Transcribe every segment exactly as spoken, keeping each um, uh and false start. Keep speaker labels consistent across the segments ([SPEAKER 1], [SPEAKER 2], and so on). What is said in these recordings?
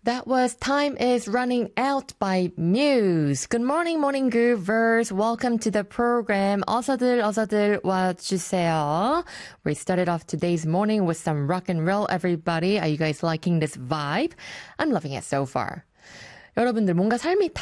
[SPEAKER 1] That was Time is Running Out by Muse. Good morning, morning groovers. Welcome to the program. 어서들 어서들 와주세요. We started off today's morning with some rock and roll, everybody. Are you guys liking this vibe? I'm loving it so far. 여러분들 뭔가 삶이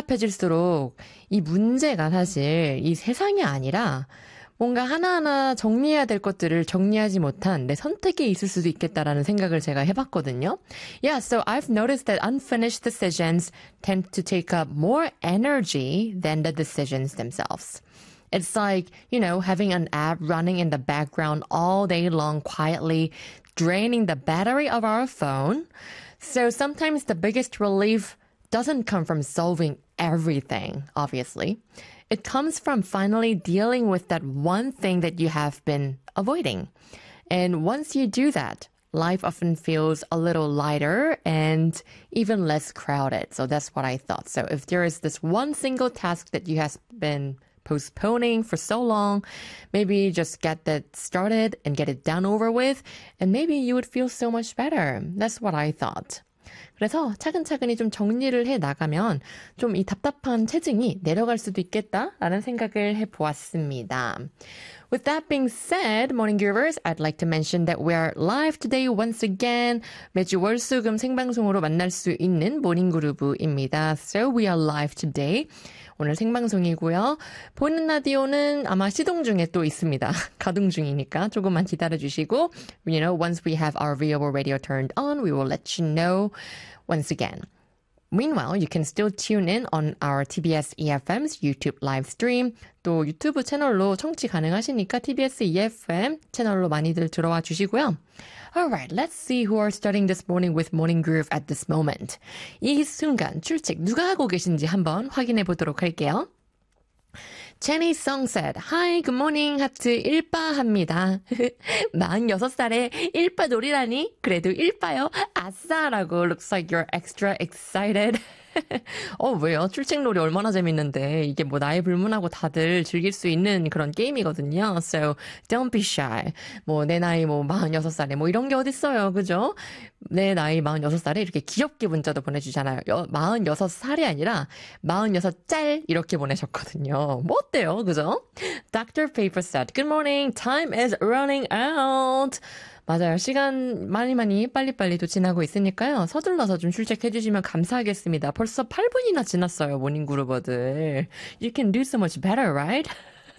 [SPEAKER 1] 답답해질수록 이 문제가 사실 이 세상이 아니라 뭔가 하나하나 정리해야 될 것들을 정리하지 못한 내 선택에 있을 수도 있겠다라는 생각을 제가 해봤거든요. Yeah, so I've noticed that unfinished decisions tend to take up more energy than the decisions themselves. It's like, you know, having an app running in the background all day long quietly, draining the battery of our phone. So sometimes the biggest relief doesn't come from solving everything, obviously. It comes from finally dealing with that one thing that you have been avoiding. And once you do that, life often feels a little lighter and even less crowded. So that's what I thought. So if there is this one single task that you have been postponing for so long, maybe just get that started and get it done over with, and maybe you would feel so much better. That's what I thought. 그래서 차근차근히 좀 정리를 해 나가면 좀 이 답답한 체증이 내려갈 수도 있겠다라는 생각을 해보았습니다. With that being said, Morning Groovers, I'd like to mention that we are live today once again. 매주 월수금 생방송으로 만날 수 있는 모닝그루브입니다. So we are live today. 오늘 생방송이고요. 보이는 라디오는 아마 시동 중에 또 있습니다. 가동 중이니까 조금만 기다려주시고, you know, once we have our viewable radio turned on, we will let you know once again. Meanwhile, you can still tune in on our 티비에스 이에프엠's YouTube live stream. 또 유튜브 채널로 청취 가능하시니까 티비에스 이에프엠 채널로 많이들 들어와 주시고요. Alright, let's see who are starting this morning with Morning Groove at this moment. 이 순간 출첵 누가 하고 계신지 한번 확인해 보도록 할게요. Jenny Song said, Hi, good morning, 하트 일빠합니다. 마흔여섯 살에 일빠 놀이라니? 그래도 일빠요? 아싸라고. Looks like you're extra excited. 어, 왜요? 출첵놀이 얼마나 재밌는데. 이게 뭐 나이 불문하고 다들 즐길 수 있는 그런 게임이거든요. So, don't be shy. 뭐, 내 나이 뭐, 마흔여섯 살에 뭐 이런 게 어딨어요. 그죠? 내 나이 마흔여섯 살에 이렇게 귀엽게 문자도 보내주잖아요. 여, 마흔여섯 살이 아니라 마흔여섯 짤 이렇게 보내셨거든요. 뭐 어때요? 그죠? Doctor Paper said, Good morning. Time is running out. 맞아요. 시간 많이 많이 빨리빨리 또 지나고 있으니까요. 서둘러서 좀 출첵해 주시면 감사하겠습니다. 벌써 팔 분이나 지났어요. 모닝그루버들. You can do so much better, right?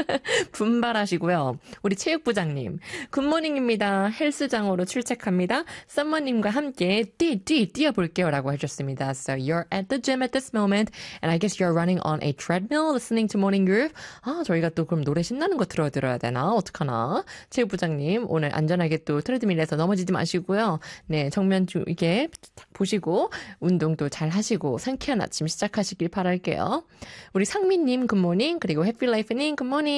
[SPEAKER 1] 분발하시고요. 우리 체육부장님, 굿모닝입니다. 헬스장으로 출첵합니다. 썸머님과 함께 뛰, 뛰, 뛰어볼게요 라고 해줬습니다. So you're at the gym at this moment and I guess you're running on a treadmill listening to Morning Groove. 아, 저희가 또 그럼 노래 신나는 거 들어드려야 되나? 어떡하나? 체육부장님, 오늘 안전하게 또 트레드밀에서 넘어지지 마시고요. 네, 정면 좀 이렇게 보시고 운동도 잘 하시고 상쾌한 아침 시작하시길 바랄게요. 우리 상민님 굿모닝, 그리고 해피라이프님 굿모닝.